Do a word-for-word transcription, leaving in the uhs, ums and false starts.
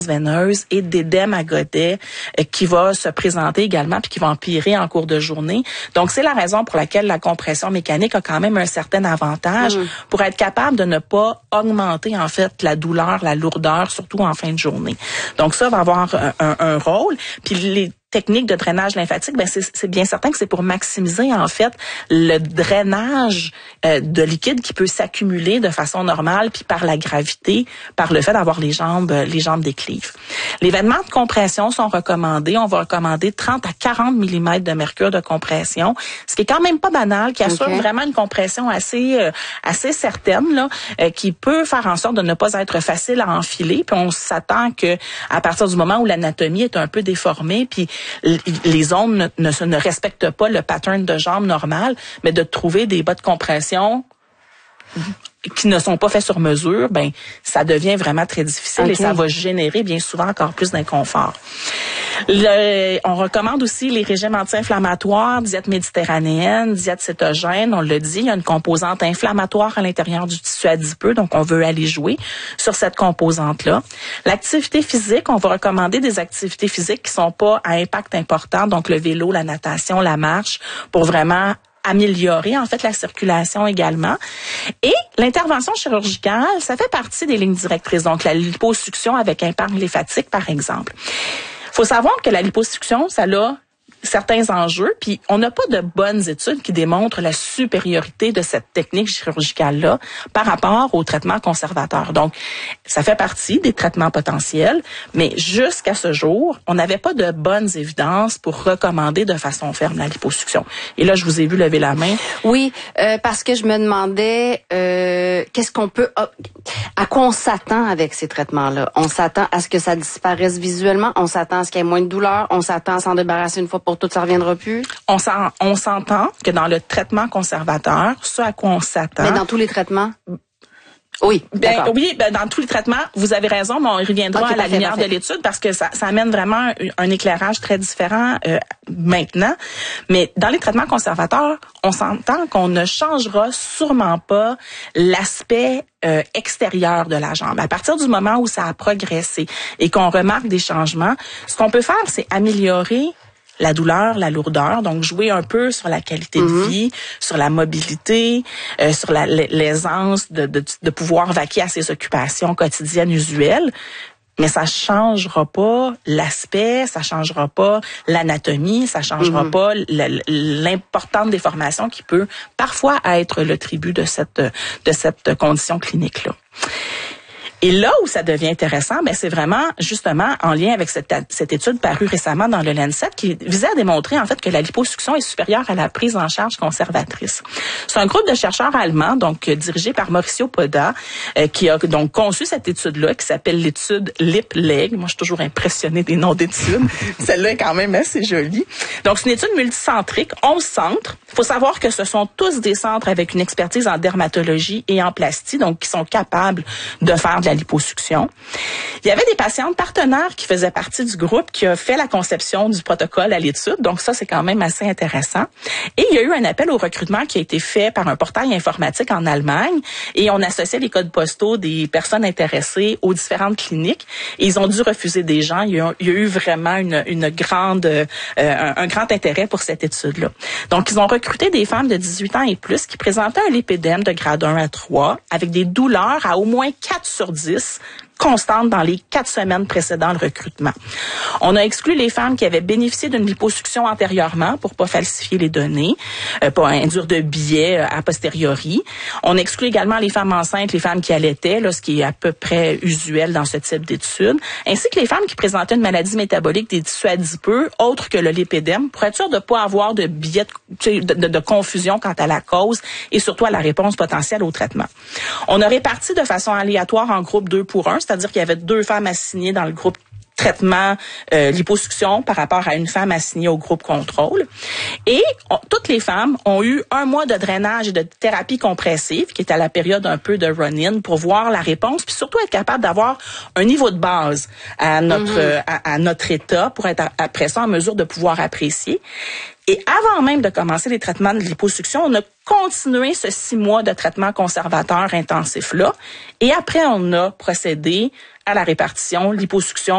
veineuse et d'édème à godet euh, qui va se présenter également puis qui va empirer en cours de journée. Donc, c'est la raison pour laquelle la compression mécanique a quand même un certain avantage mmh. pour être capable de ne pas augmenter, en fait, la douleur, la lourdeur, surtout en fin de journée. Donc, ça va avoir un, un, un rôle. Puis, les techniques de drainage lymphatique, ben c'est, c'est bien certain que c'est pour maximiser en fait le drainage euh, de liquide qui peut s'accumuler de façon normale, puis par la gravité, par le fait d'avoir les jambes, les jambes déclives. Les vêtements de compression sont recommandés. On va recommander trente à quarante millimètres de mercure de compression, ce qui est quand même pas banal, qui assure okay. vraiment une compression assez euh, assez certaine là, euh, qui peut faire en sorte de ne pas être facile à enfiler. Puis on s'attend que à partir du moment où l'anatomie est un peu déformée, puis les ondes ne, ne, ne respectent pas le pattern de jambe normal, mais de trouver des bas de compression qui ne sont pas faits sur mesure, ben ça devient vraiment très difficile okay. et ça va générer bien souvent encore plus d'inconfort. Le, on recommande aussi les régimes anti-inflammatoires, diète méditerranéenne, diète cétogène. On le dit, il y a une composante inflammatoire à l'intérieur du tissu adipeux, donc on veut aller jouer sur cette composante-là. L'activité physique, on va recommander des activités physiques qui sont pas à impact important, donc le vélo, la natation, la marche, pour vraiment améliorer en fait la circulation également. Et l'intervention chirurgicale, ça fait partie des lignes directrices. Donc la liposuction avec épargne lymphatique, par exemple. Faut savoir que la liposuction, ça a certains enjeux, puis on n'a pas de bonnes études qui démontrent la supériorité de cette technique chirurgicale-là par rapport au traitement conservateur. Donc, ça fait partie des traitements potentiels, mais jusqu'à ce jour, on n'avait pas de bonnes évidences pour recommander de façon ferme la liposuction. Et là, je vous ai vu lever la main. Oui, euh, parce que je me demandais euh, qu'est-ce qu'on peut... À quoi on s'attend avec ces traitements-là? On s'attend à ce que ça disparaisse visuellement? On s'attend à ce qu'il y ait moins de douleur? On s'attend à s'en débarrasser une fois pour toutes, ça reviendra plus? On, s'en, on s'entend que dans le traitement conservateur, ce à quoi on s'attend... Mais dans tous les traitements? Oui, ben, oui, ben, dans tous les traitements, vous avez raison, mais on y reviendra okay, à la parfait, lumière parfait. de l'étude parce que ça, ça amène vraiment un, un éclairage très différent euh, maintenant. Mais dans les traitements conservateurs, on s'entend qu'on ne changera sûrement pas l'aspect euh, extérieur de la jambe. À partir du moment où ça a progressé et qu'on remarque des changements, ce qu'on peut faire, c'est améliorer la douleur, la lourdeur, donc jouer un peu sur la qualité mm-hmm. de vie, sur la mobilité, euh, sur la, l'aisance de, de, de pouvoir vaquer à ses occupations quotidiennes usuelles. Mais ça changera pas l'aspect, ça changera pas l'anatomie, ça changera mm-hmm. pas l'importante déformation qui peut parfois être le tribut de cette de cette condition clinique-là. Et là où ça devient intéressant, ben c'est vraiment justement en lien avec cette, cette étude parue récemment dans le Lancet qui visait à démontrer en fait que la liposuction est supérieure à la prise en charge conservatrice. C'est un groupe de chercheurs allemands donc dirigé par Mauricio Poda euh, qui a donc conçu cette étude-là qui s'appelle l'étude LipLeg. Moi, je suis toujours impressionnée des noms d'études. Celle-là est quand même assez jolie. Donc, c'est une étude multicentrique, onze centres. Il faut savoir que ce sont tous des centres avec une expertise en dermatologie et en plastie, donc qui sont capables de faire de la liposuction. Il y avait des patientes partenaires qui faisaient partie du groupe qui a fait la conception du protocole à l'étude. Donc ça, c'est quand même assez intéressant. Et il y a eu un appel au recrutement qui a été fait par un portail informatique en Allemagne et on associait les codes postaux des personnes intéressées aux différentes cliniques et ils ont dû refuser des gens. Il y a, il y a eu vraiment une, une grande, euh, un, un grand intérêt pour cette étude-là. Donc, ils ont recruté des femmes de dix-huit ans et plus qui présentaient un lipédème de grade un à trois avec des douleurs à au moins quatre sur dix constante dans les quatre semaines précédant le recrutement. On a exclu les femmes qui avaient bénéficié d'une liposuction antérieurement pour pas falsifier les données, euh, pas induire de biais euh, a posteriori. On exclut également les femmes enceintes, les femmes qui allaitaient, là, ce qui est à peu près usuel dans ce type d'études, ainsi que les femmes qui présentaient une maladie métabolique des tissus adipeux, autre que le lipédème, pour être sûr de pas avoir de biais de, de, de, de confusion quant à la cause et surtout à la réponse potentielle au traitement. On a réparti de façon aléatoire en groupe deux pour un, c'est-à-dire qu'il y avait deux femmes assignées dans le groupe traitement euh, liposuction par rapport à une femme assignée au groupe contrôle. Et on, toutes les femmes ont eu un mois de drainage et de thérapie compressive, qui est à la période un peu de run-in, pour voir la réponse, puis surtout être capable d'avoir un niveau de base à notre, mm-hmm. à, à notre état pour être après ça en mesure de pouvoir apprécier. Et avant même de commencer les traitements de liposuction, on a continué ce six mois de traitement conservateur intensif-là. Et après, on a procédé à la répartition liposuction